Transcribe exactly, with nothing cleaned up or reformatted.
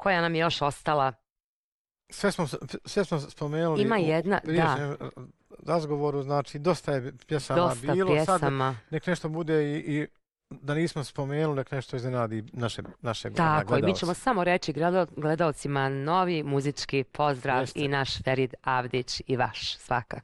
koja nam je još ostala? Sve smo, sve smo spomenuli Ima jedna, u prijašnjem razgovoru, znači dosta je pjesama dosta bilo. Pjesama. Sad nek nešto bude i, i da nismo spomenuli, nek nešto iznenadi naše, naše Tako, gledalce. i mi ćemo samo reći gledalcima novi muzički pozdrav. Jeste. I naš Ferid Avdić i vaš svakako.